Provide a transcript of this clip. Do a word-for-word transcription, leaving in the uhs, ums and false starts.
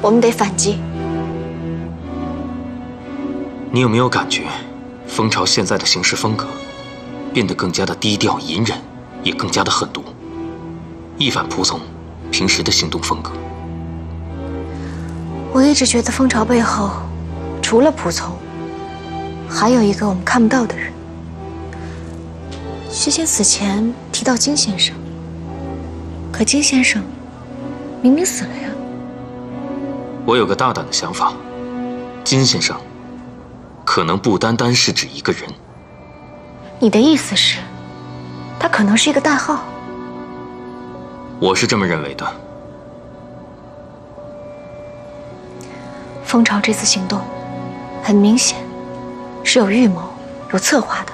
我们得反击。 你有没有感觉，蜂巢现在的行事风格变得更加的低调隐忍，也更加的狠毒，一反仆从平时的行动风格？ 我一直觉得蜂巢背后，除了仆从，还有一个我们看不到的人。薛仙死前提到金先生，可金先生明明死了呀。 我有个大胆的想法，金先生可能不单单是指一个人。 你的意思是，他可能是一个代号？ 我是这么认为的。 蜂巢这次行动，很明显是有预谋、有策划的。